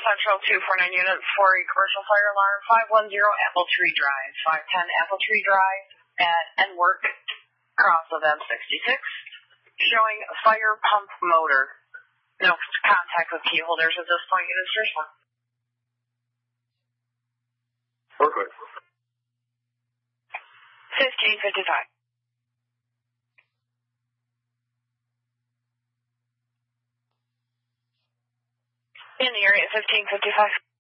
Central 249 unit for a commercial fire alarm, 510 Apple Tree Drive, 510 Apple Tree Drive at Enwork, cross of M66, showing a fire pump motor. No contact with key holders at this point. It is first one. Perfect. 1555. In the area, 1555.